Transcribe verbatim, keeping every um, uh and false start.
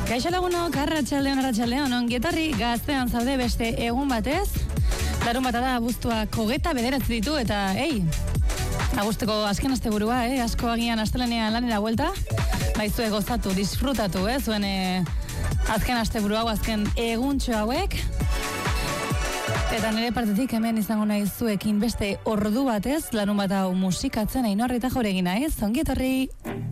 Kaixo lagunok, arratsaldeon, arratsaldeon, ongietorri gaztean zaude beste egun batez. Larun bata da abuztuak hogeita bederatzi ditu eta, ei, abuzteko azken asteburua, eh? Asko agian astelenean lanera buelta. Baizue gozatu, disfrutatu, eh? Zuen eh, azken asteburu hau, azken eguntxo hauek. Eta nire partetik hemen izango nahi zuekin beste ordu batez, larun bat hau musikatzen Ainhoa Rita Jauregui naiz, ongietorri.